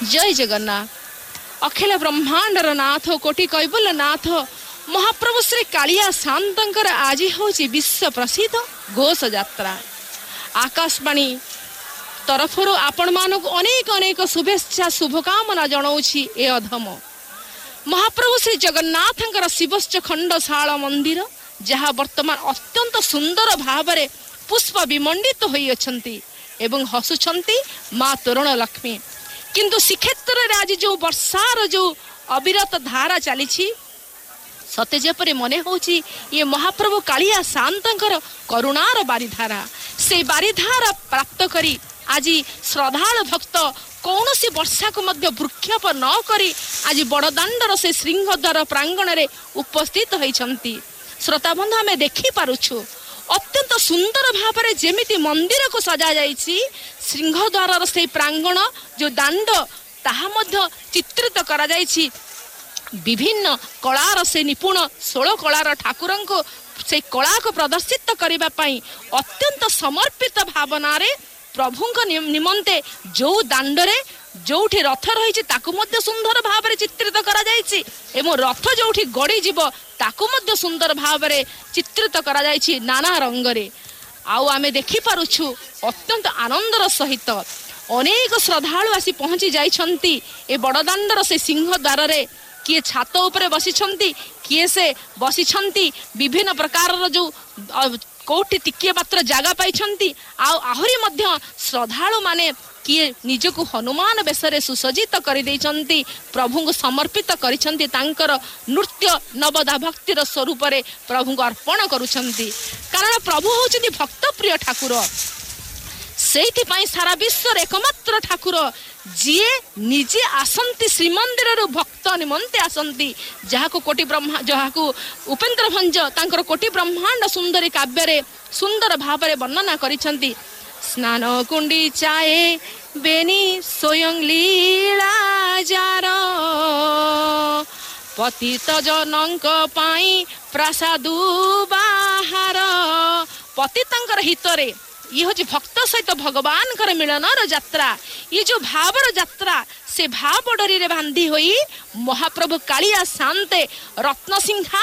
जय जगन्नाथ। अखिल ब्रह्मांडर नाथ कोटि कैबल्य नाथ महाप्रभु श्री कालिया शांतर आज हूँ विश्व प्रसिद्ध घोष यात्रा। आकाशवाणी तरफ आपण मानक अनेक अनेक शुभेच्छा शुभकामना जनाऊँगी। ए अधम महाप्रभु श्री जगन्नाथ शिवश्च खंडशाला मंदिर जहाँ वर्तमान अत्यंत सुंदर भाव में पुष्प विमंडित होती एवं हसुंट माँ तोरण लक्ष्मी। किंतु श्रीक्षेत्र में आज जो वर्षार जो अविरत धारा चली सते जेपरि मने होची ये महाप्रभु कालिया शांतर करुणार बारिधारा। से बारिधारा प्राप्त करी आज श्रद्धालु भक्त कौन सी वर्षा को मध्य भ्रूक्षेप न करी आज बड़दाण्डर से सिंहद्वार प्रांगण रे उपस्थित होइछंती। श्रोता बंधु आमे देखि पारुछु अत्यंत सुंदर भाव में जेमिति मंदिर को सजा जाइछि। सिंहद्वार से प्रांगण जो दाण्ड ताहा मध्य चित्रित करा जाइछि। विभिन्न कलार से निपुण 16 कलार ठाकुर को से कला को प्रदर्शित करने अत्यंत समर्पित भावना रे प्रभु निमंते जो दाण्डरे जोठी रथ रही सुंदर भाव में चित्रित करा जाइछि एवं रथ जोठी गड़ी जीव ताकू मध्य सुंदर भाव में चित्रित करा जाइछि नाना रंगरे। आउ आमे देखि पारुछु अत्यंत आनंदर सहित अनेक श्रद्धालु आसी पहुंची जाइछंती ए बड़दाण्डर से सिंह द्वार रे। किए छात उपरे बसिछंती किए से बसिछंती विभिन्न प्रकार जो कोटी टिके मात्र जगह पाइछंती। आहरी मध्य श्रद्धालु माने किए निजको हनुमान बेशरे सुसज्जित कर देइछंती प्रभु को समर्पित करिछंती तांकर नृत्य नवदा भक्तिर स्वरूप रे प्रभु को अर्पण करुछंती। कारण प्रभु होउछंती भक्त प्रिय ठाकुर। सेइथिपाई सारा विश्व एकमात्र ठाकुर जीए निजे आसंती श्रीमंदिर भक्त निमंते आसंती जहाको कोटि ब्रह्मा जहाको उपेन्द्र भंज तांकर कोटि ब्रह्मांड सुंदरी काव्य रे सुंदर भाव में वर्णना करिछंती। स्नान कुंडी चाहे बेनी स्वयं लीला जार पतित जनक पाई प्रसादु बाहार। पतितंकर हितरे ये हूँ भक्त सहित भगवान कर मिलनर यात्रा। ये जो भावर यात्रा से भाव डोरी रे बांधी हुई महाप्रभु कालिया शांते रत्न सिंहा